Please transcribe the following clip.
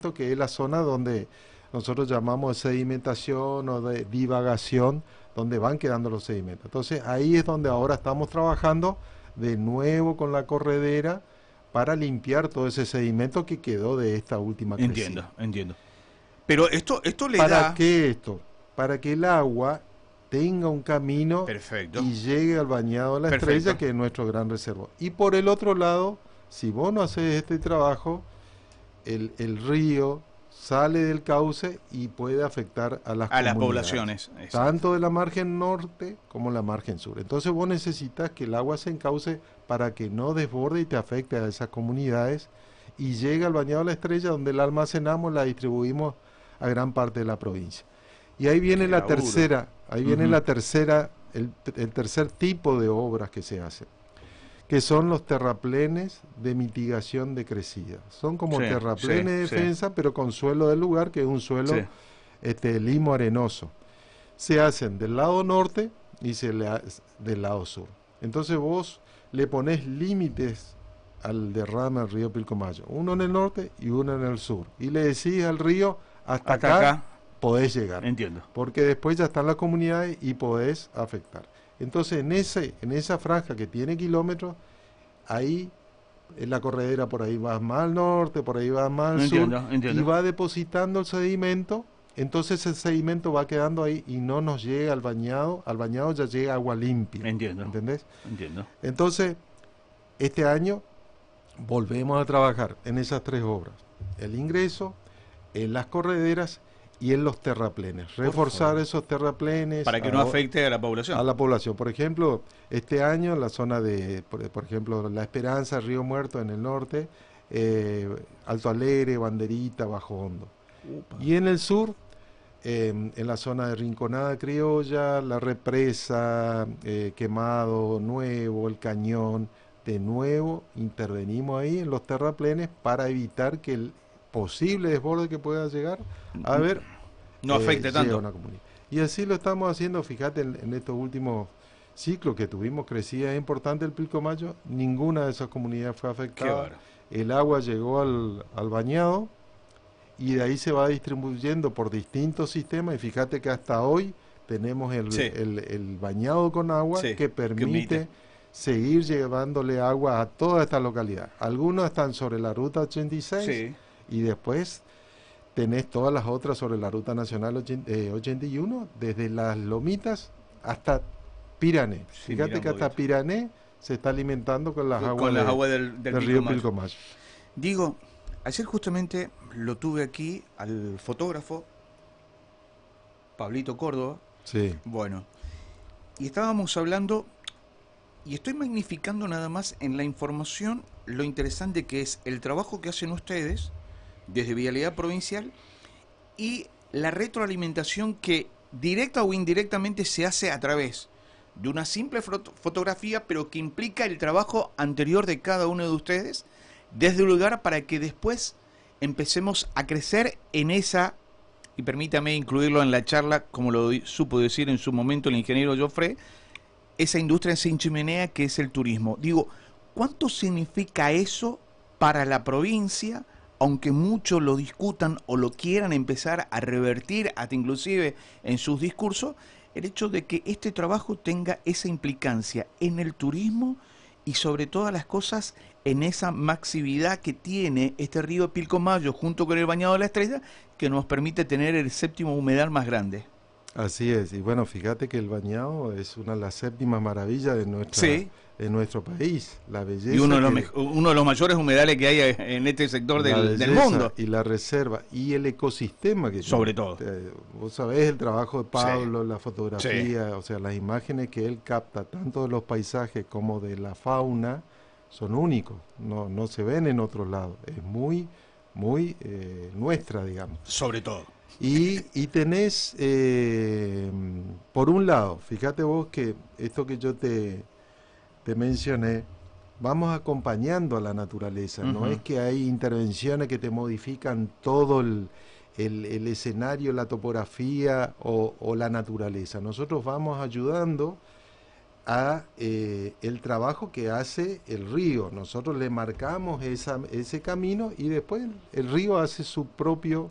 que es la zona donde nosotros llamamos de sedimentación o de divagación, donde van quedando los sedimentos. Entonces ahí es donde ahora estamos trabajando de nuevo con la corredera para limpiar todo ese sedimento que quedó de esta última Entiendo, crecida. entiendo. Pero esto le ¿Para da... qué esto? Para que el agua tenga un camino Perfecto, y llegue al bañado de la perfecto. estrella, que es nuestro gran reservorio. Y por el otro lado, si vos no haces este trabajo, el río sale del cauce y puede afectar a las A las comunidades, poblaciones, exacto. tanto de la margen norte como la margen sur. Entonces vos necesitas que el agua se encauce para que no desborde y te afecte a esas comunidades y llegue al bañado de la estrella, donde la almacenamos, la distribuimos a gran parte de la provincia. Y ahí viene Qué la laburo. tercera, ahí viene Ujú. la tercera, el tercer tipo de obras que se hacen, que son los terraplenes de mitigación de crecida. Son como Sí, sí, terraplenes de sí, defensa, pero con suelo del lugar, que es un suelo sí. limo arenoso. Se hacen del lado norte y del lado sur. Entonces vos le pones límites al derrame del río Pilcomayo, uno en el norte y uno en el sur. Y le decís al río, hasta Hasta acá acá, podés llegar, entiendo. porque después ya están las comunidades y podés afectar. Entonces en esa franja que tiene kilómetros, ahí en la corredera por ahí va más al norte, por ahí va más al sur, Entiendo, y entiendo. va depositando el sedimento. Entonces el sedimento va quedando ahí y no nos llega al bañado ya llega agua limpia, Entiendo, ¿entendés? entiendo. Entonces, este año volvemos a trabajar en esas tres obras: el ingreso, en las correderas y en los terraplenes. Por Reforzar favor. esos terraplenes Para que no afecte a la a población. la población. Por ejemplo, este año en la zona de, por ejemplo, La Esperanza, Río Muerto en el norte, Alto Alegre, Banderita, Bajo Hondo. Upa. Y en el sur, en la zona de Rinconada Criolla, La Represa, Quemado Nuevo, El Cañón, de nuevo intervenimos ahí en los terraplenes para evitar que el posible desborde que pueda llegar a ver No afecte llegue a tanto. una comunidad. Y así lo estamos haciendo, fíjate, en estos últimos ciclos que tuvimos crecida importante el Pilcomayo, ninguna de esas comunidades fue Qué afectada, bárbaro. el agua llegó al bañado y de ahí se va distribuyendo por distintos sistemas y fíjate que hasta hoy tenemos Sí, el bañado con agua sí. que Que permite permite. seguir llevándole agua a toda esta localidad. Algunos están sobre la ruta 86 Sí. y después tenés todas las otras sobre la ruta nacional 81, desde las Lomitas hasta Pirané. Sí, mira Fíjate un que hasta poquito. Pirané se está alimentando con las Con aguas las aguas del del río Pilcomayo. Pilcomayo. Digo, ayer justamente lo tuve aquí al fotógrafo Pablito Córdoba. Sí. Bueno, y estábamos hablando, y estoy magnificando nada más en la información lo interesante que es el trabajo que hacen ustedes desde Vialidad Provincial y la retroalimentación que directa o indirectamente se hace a través de una simple fotografía, pero que implica el trabajo anterior de cada uno de ustedes desde un lugar para que después empecemos a crecer en esa, y permítame incluirlo en la charla, como lo supo decir en su momento el ingeniero Joffre, esa industria sin chimenea que es el turismo. Digo, ¿cuánto significa eso para la provincia? Aunque muchos lo discutan o lo quieran empezar a revertir, hasta inclusive en sus discursos, el hecho de que este trabajo tenga esa implicancia en el turismo y sobre todas las cosas en esa maxividad que tiene este río Pilcomayo junto con el Bañado de la Estrella, que nos permite tener el séptimo humedal más grande. Así es, y bueno, fíjate que el bañado es una de las séptimas maravillas Sí, de nuestro país, y uno de los mayores humedales que hay en este sector la del belleza mundo, y la reserva y el ecosistema que tiene. sobre todo. Vos sabés el trabajo de Sí, Pablo, la sí, fotografía, o sea, las imágenes que él capta, tanto de los paisajes como de la fauna, son únicos, no se ven en otros lados, es muy nuestra, digamos. sobre todo. Y tenés, por un lado, fíjate vos que esto que yo te mencioné, vamos acompañando a la naturaleza, no es Ujú. que hay intervenciones que te modifican todo el escenario, la topografía o la naturaleza. Nosotros vamos ayudando a el trabajo que hace el río. Nosotros le marcamos ese camino y después el río hace su propio